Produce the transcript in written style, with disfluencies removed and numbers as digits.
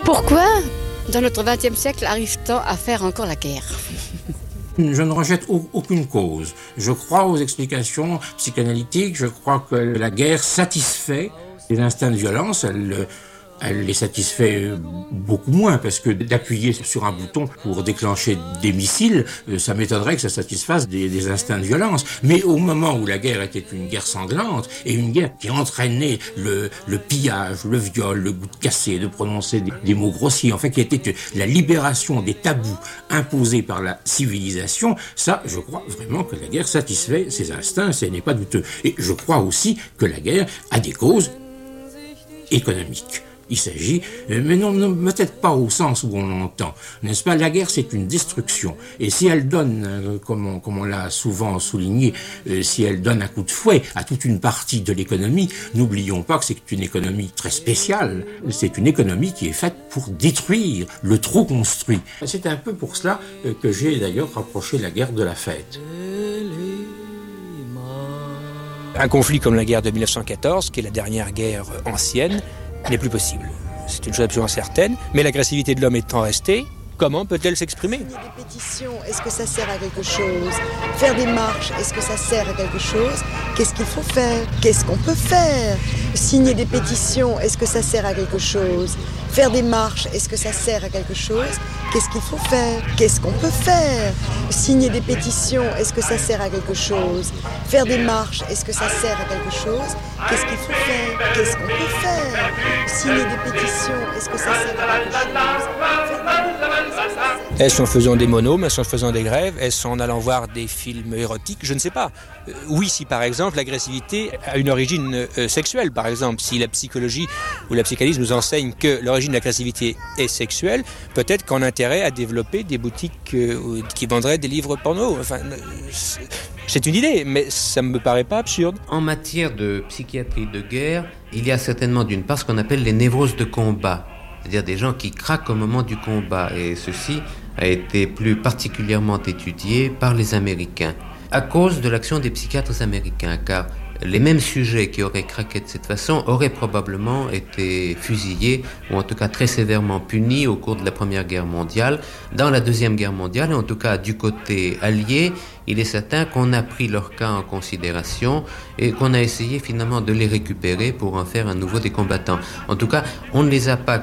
Pourquoi, dans notre XXe siècle, arrive-t-on à faire encore la guerre ? Je ne rejette aucune cause. Je crois aux explications psychanalytiques, je crois que la guerre satisfait les instincts de violence, elle les satisfait beaucoup moins, parce que d'appuyer sur un bouton pour déclencher des missiles, ça m'étonnerait que ça satisfasse des instincts de violence. Mais au moment où la guerre était une guerre sanglante, et une guerre qui entraînait le pillage, le viol, le goût de casser, de prononcer des mots grossiers, en fait, qui était la libération des tabous imposés par la civilisation, ça, je crois vraiment que la guerre satisfait ces instincts, ce n'est pas douteux. Et je crois aussi que la guerre a des causes économiques. Il s'agit, mais non, peut-être pas au sens où on l'entend, n'est-ce pas? La guerre, c'est une destruction. Et si elle donne, comme on l'a souvent souligné, si elle donne un coup de fouet à toute une partie de l'économie, n'oublions pas que c'est une économie très spéciale. C'est une économie qui est faite pour détruire le trop construit. C'est un peu pour cela que j'ai d'ailleurs rapproché la guerre de la fête. Un conflit comme la guerre de 1914, qui est la dernière guerre ancienne, n'est plus possible. C'est une chose absolument certaine, mais l'agressivité de l'homme étant restée, comment peut-elle s'exprimer ? Signer des pétitions, est-ce que ça sert à quelque chose ? Faire des marches, est-ce que ça sert à quelque chose ? Qu'est-ce qu'il faut faire ? Qu'est-ce qu'on peut faire ? Signer des pétitions, est-ce que ça sert à quelque chose ? Faire des marches, est-ce que ça sert à quelque chose ? Qu'est-ce qu'il faut faire ? Qu'est-ce qu'on peut faire ? Signer des pétitions, est-ce que ça sert à quelque chose ? Faire des marches, est-ce que ça sert à quelque chose ? Qu'est-ce qu'il faut faire ? Qu'est-ce qu'on peut faire ? Signer des pétitions, est-ce que ça sert à quelque chose ? Est-ce en faisant des monômes, est-ce en faisant des grèves, est-ce en allant voir des films érotiques ? Je ne sais pas. Oui, si par exemple l'agressivité a une origine sexuelle, par exemple, si la psychologie ou la psychanalyse nous enseigne que l'origine de l'agressivité est sexuelle, peut-être qu'on a intérêt à développer des boutiques qui vendraient des livres porno. Enfin, c'est une idée, mais ça ne me paraît pas absurde. En matière de psychiatrie de guerre, il y a certainement d'une part ce qu'on appelle les névroses de combat, c'est-à-dire des gens qui craquent au moment du combat, et ceci a été plus particulièrement étudié par les Américains, à cause de l'action des psychiatres américains, car les mêmes sujets qui auraient craqué de cette façon auraient probablement été fusillés, ou en tout cas très sévèrement punis au cours de la Première Guerre mondiale. Dans la Deuxième Guerre mondiale, et en tout cas du côté allié, il est certain qu'on a pris leur cas en considération et qu'on a essayé finalement de les récupérer pour en faire à nouveau des combattants. En tout cas, on ne les a pas